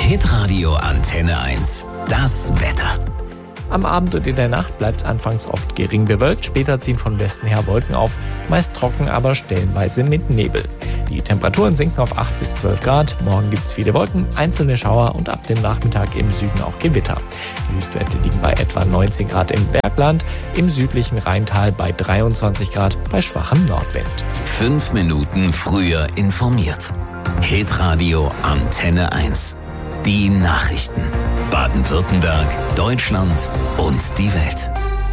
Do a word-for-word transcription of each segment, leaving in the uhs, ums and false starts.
Hitradio Antenne eins. Das Wetter. Am Abend und in der Nacht bleibt es anfangs oft gering bewölkt, später ziehen von Westen her Wolken auf, meist trocken, aber stellenweise mit Nebel. Die Temperaturen sinken auf acht bis zwölf Grad, morgen gibt es viele Wolken, einzelne Schauer und ab dem Nachmittag im Süden auch Gewitter. Die Höchstwerte liegen bei etwa neunzehn Grad im Bergland, im südlichen Rheintal bei dreiundzwanzig Grad bei schwachem Nordwind. Fünf Minuten früher informiert. Hitradio Antenne eins. Die Nachrichten. Baden-Württemberg, Deutschland und die Welt.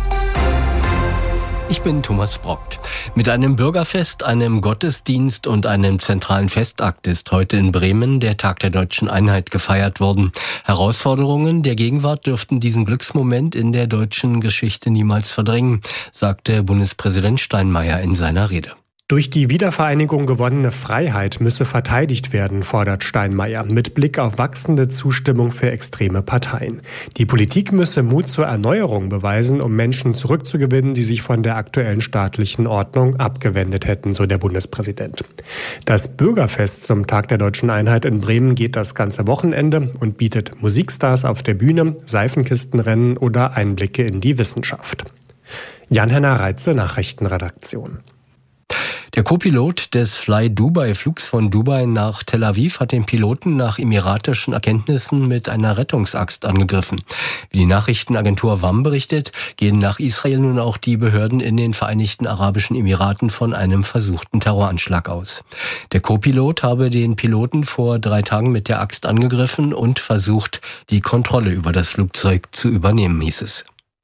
Ich bin Thomas Brockt. Mit einem Bürgerfest, einem Gottesdienst und einem zentralen Festakt ist heute in Bremen der Tag der Deutschen Einheit gefeiert worden. Herausforderungen der Gegenwart dürften diesen Glücksmoment in der deutschen Geschichte niemals verdrängen, sagte Bundespräsident Steinmeier in seiner Rede. Durch die Wiedervereinigung gewonnene Freiheit müsse verteidigt werden, fordert Steinmeier, mit Blick auf wachsende Zustimmung für extreme Parteien. Die Politik müsse Mut zur Erneuerung beweisen, um Menschen zurückzugewinnen, die sich von der aktuellen staatlichen Ordnung abgewendet hätten, so der Bundespräsident. Das Bürgerfest zum Tag der Deutschen Einheit in Bremen geht das ganze Wochenende und bietet Musikstars auf der Bühne, Seifenkistenrennen oder Einblicke in die Wissenschaft. Jan-Henner Reitze, Nachrichtenredaktion. Der Co-Pilot des Fly Dubai-Flugs von Dubai nach Tel Aviv hat den Piloten nach emiratischen Erkenntnissen mit einer Rettungsaxt angegriffen. Wie die Nachrichtenagentur W A M berichtet, gehen nach Israel nun auch die Behörden in den Vereinigten Arabischen Emiraten von einem versuchten Terroranschlag aus. Der Co-Pilot habe den Piloten vor drei Tagen mit der Axt angegriffen und versucht, die Kontrolle über das Flugzeug zu übernehmen, hieß es.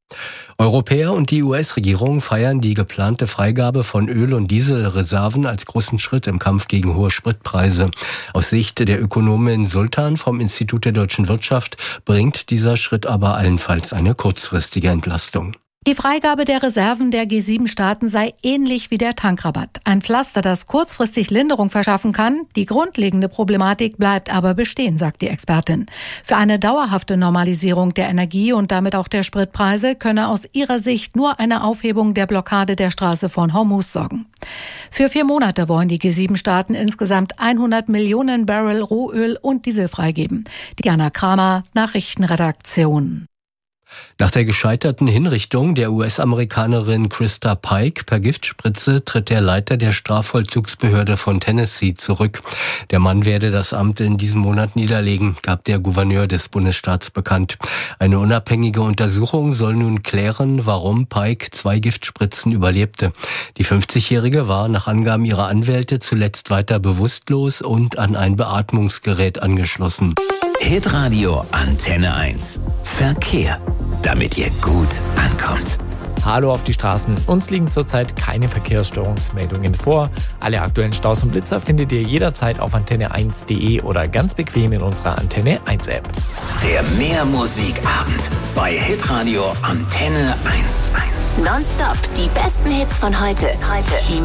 Europäer und die U S-Regierung feiern die geplante Freigabe von Öl- und Dieselreserven als großen Schritt im Kampf gegen hohe Spritpreise. Aus Sicht der Ökonomin Sultan vom Institut der deutschen Wirtschaft bringt dieser Schritt aber allenfalls eine kurzfristige Entlastung. Die Freigabe der Reserven der G sieben Staaten sei ähnlich wie der Tankrabatt. Ein Pflaster, das kurzfristig Linderung verschaffen kann. Die grundlegende Problematik bleibt aber bestehen, sagt die Expertin. Für eine dauerhafte Normalisierung der Energie und damit auch der Spritpreise könne aus ihrer Sicht nur eine Aufhebung der Blockade der Straße von Hormuz sorgen. Für vier Monate wollen die G sieben Staaten insgesamt hundert Millionen Barrel Rohöl und Diesel freigeben. Diana Kramer, Nachrichtenredaktion. Nach der gescheiterten Hinrichtung der U S-Amerikanerin Krista Pike per Giftspritze tritt der Leiter der Strafvollzugsbehörde von Tennessee zurück. Der Mann werde das Amt in diesem Monat niederlegen, gab der Gouverneur des Bundesstaats bekannt. Eine unabhängige Untersuchung soll nun klären, warum Pike zwei Giftspritzen überlebte. Die fünfzigjährige war nach Angaben ihrer Anwälte zuletzt weiter bewusstlos und an ein Beatmungsgerät angeschlossen. Hitradio Antenne eins. Verkehr, damit ihr gut ankommt. Hallo auf die Straßen. Uns liegen zurzeit keine Verkehrsstörungsmeldungen vor. Alle aktuellen Staus und Blitzer findet ihr jederzeit auf antenne eins punkt de oder ganz bequem in unserer Antenne eins App. Der Mehrmusikabend bei Hitradio Antenne eins. Nonstop die besten Hits von heute. Heute. Die